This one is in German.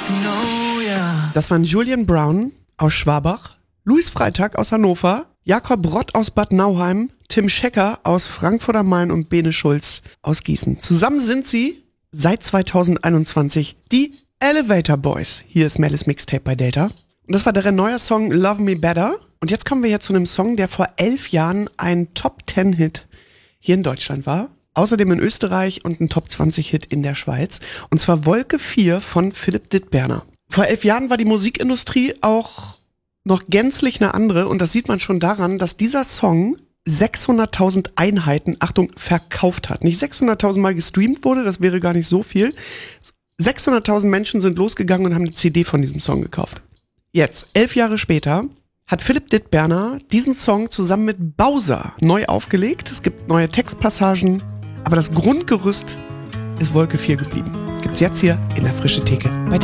Das waren Julian Brown aus Schwabach, Luis Freitag aus Hannover, Jakob Rott aus Bad Nauheim, Tim Schecker aus Frankfurt am Main und Bene Schulz aus Gießen. Zusammen sind sie seit 2021 die Elevator Boys. Hier ist Melis Mixtape bei Delta. Und das war deren neuer Song Love Me Better. Und jetzt kommen wir ja zu einem Song, der vor 11 Jahren ein Top-10-Hit hier in Deutschland war. Außerdem in Österreich und ein Top-20-Hit in der Schweiz. Und zwar Wolke 4 von Philipp Dittberner. Vor 11 Jahren war die Musikindustrie auch noch gänzlich eine andere. Und das sieht man schon daran, dass dieser Song 600.000 Einheiten, Achtung, verkauft hat. Nicht 600.000 Mal gestreamt wurde, das wäre gar nicht so viel. 600.000 Menschen sind losgegangen und haben eine CD von diesem Song gekauft. Jetzt, 11 Jahre später, hat Philipp Dittberner diesen Song zusammen mit Bowser neu aufgelegt. Es gibt neue Textpassagen, aber das Grundgerüst ist Wolke 4 geblieben. Gibt's jetzt hier in der Frische Theke bei